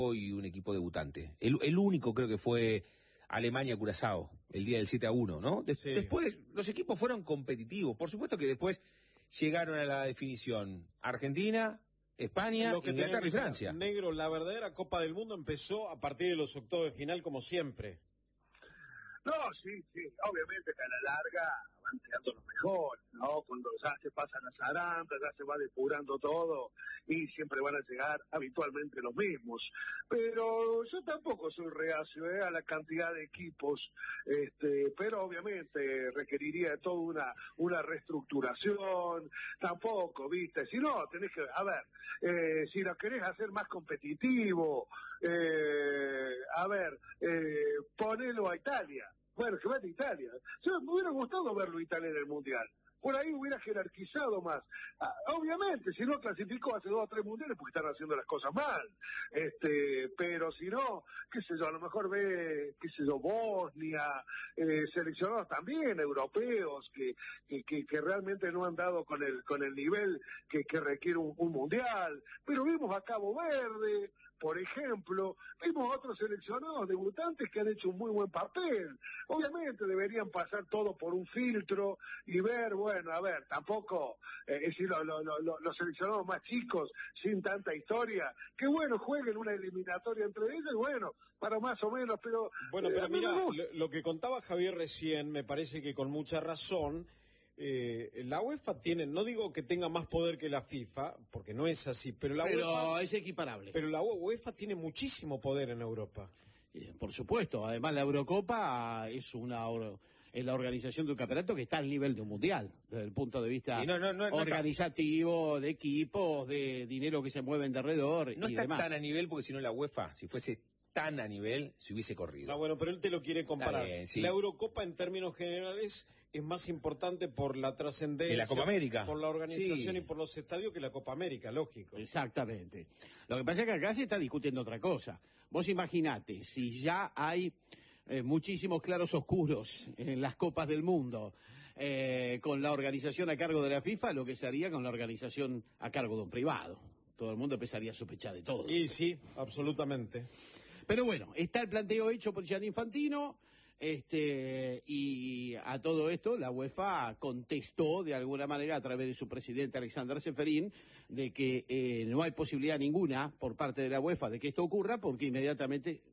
y un equipo debutante. El único creo que fue Alemania-Curazao, el día del 7-1, ¿no? Sí. Después los equipos fueron competitivos. Por supuesto que después llegaron a la definición Argentina, España, Inglaterra y Francia. Negro, la verdadera Copa del Mundo empezó a partir de los octavos de final, como siempre. No, sí, obviamente que a la larga van quedando los mejores, ¿no? Cuando ya se pasan las arandas, ya se va depurando todo y siempre van a llegar habitualmente los mismos. Pero yo tampoco soy reacio a la cantidad de equipos, pero obviamente requeriría de toda una reestructuración, tampoco, ¿viste? Si no, tenés que, a ver, si lo querés hacer más competitivo, ponelo a Italia. Bueno, que vaya a Italia. Yo me hubiera gustado verlo a Italia en el Mundial. Por ahí hubiera jerarquizado más. Obviamente, si no clasificó hace 2 o 3 mundiales porque están haciendo las cosas mal. Pero si no, qué sé yo, a lo mejor ve, qué sé yo, Bosnia, seleccionados también europeos que realmente no han dado con el nivel que requiere un mundial. Pero vimos a Cabo Verde, por ejemplo, vimos otros seleccionados debutantes que han hecho un muy buen papel. Obviamente deberían pasar todo por un filtro y ver, bueno, a ver, tampoco, es decir, los seleccionados más chicos, sin tanta historia, que bueno, jueguen una eliminatoria entre ellos, y bueno, para más o menos, pero... Bueno, pero mira, lo que contaba Javier recién, me parece que con mucha razón. La UEFA tiene, no digo que tenga más poder que la FIFA, porque no es así, pero UEFA es equiparable. Pero la UEFA tiene muchísimo poder en Europa. Por supuesto, además la Eurocopa es la organización de un campeonato que está al nivel de un mundial, desde el punto de vista organizativo, de equipos, de dinero que se mueve en derredor no y está demás. Tan a nivel, porque si no la UEFA, si fuese tan a nivel, se hubiese corrido. Ah, bueno, pero él te lo quiere comparar. Bien, sí. La Eurocopa en términos generales es más importante por la trascendencia, que la Copa América, por la organización y por los estadios que la Copa América, lógico. Exactamente. Lo que pasa es que acá se está discutiendo otra cosa. Vos imaginate, si ya hay muchísimos claros oscuros en las Copas del Mundo, con la organización a cargo de la FIFA, lo que se haría con la organización a cargo de un privado. Todo el mundo empezaría a sospechar de todo. Y sí, absolutamente. Pero bueno, está el planteo hecho por Gianni Infantino, y a todo esto la UEFA contestó de alguna manera a través de su presidente Alexander Ceferin de que no hay posibilidad ninguna por parte de la UEFA de que esto ocurra porque inmediatamente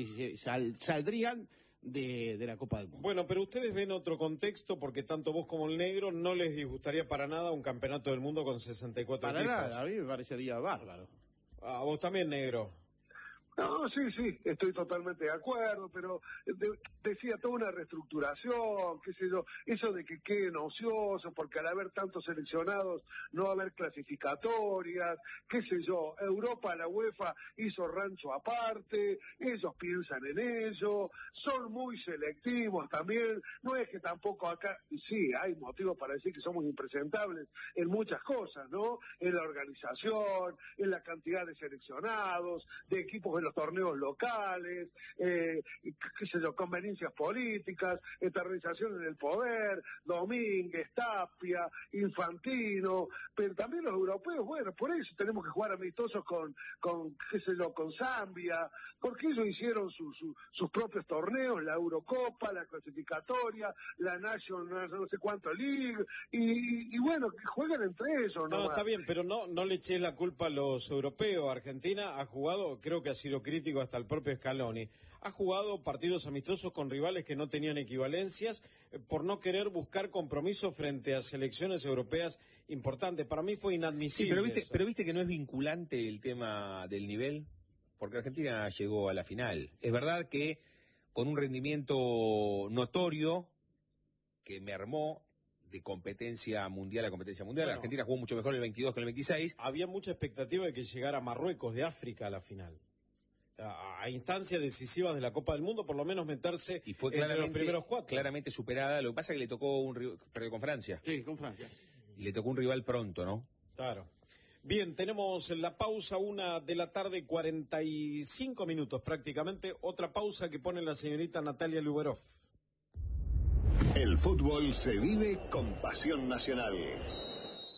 saldrían de la Copa del Mundo. Bueno, pero ustedes ven otro contexto porque tanto vos como el Negro no les disgustaría para nada un campeonato del mundo con 64 para equipos. Nada, a mí me parecería bárbaro. A vos también, Negro. No, sí, estoy totalmente de acuerdo, pero decía toda una reestructuración, qué sé yo, eso de que queden ociosos, porque al haber tantos seleccionados no va a haber clasificatorias, qué sé yo, Europa, la UEFA hizo rancho aparte, ellos piensan en ello, son muy selectivos también, no es que tampoco acá, sí, hay motivos para decir que somos impresentables en muchas cosas, ¿no? En la organización, en la cantidad de seleccionados, de equipos en los torneos locales, qué sé yo, conveniencias políticas, eternización en el poder, Domínguez, Tapia, Infantino, pero también los europeos, bueno, por eso tenemos que jugar amistosos con qué sé yo, con Zambia, porque ellos hicieron sus propios torneos, la Eurocopa, la clasificatoria, la National, no sé cuánto League, y bueno, que juegan entre ellos, ¿no? No, está bien, pero no le eches la culpa a los europeos. Argentina ha jugado, creo que ha sido crítico hasta el propio Scaloni, ha jugado partidos amistosos con rivales que no tenían equivalencias por no querer buscar compromiso frente a selecciones europeas importantes. Para mí fue inadmisible. Sí, pero viste que no es vinculante el tema del nivel, porque Argentina llegó a la final. Es verdad que con un rendimiento notorio que mermó de competencia mundial a competencia mundial. Bueno, Argentina jugó mucho mejor el 22 que el 26. Había mucha expectativa de que llegara Marruecos de África a la final. A instancias decisivas de la Copa del Mundo, por lo menos meterse y fue entre los primeros 4. Claramente superada. Lo que pasa es que le tocó perdió con Francia. Sí, con Francia. Y le tocó un rival pronto, ¿no? Claro. Bien, tenemos la pausa, 1:45 p.m. prácticamente. Otra pausa que pone la señorita Natalia Luberov. El fútbol se vive con pasión nacional.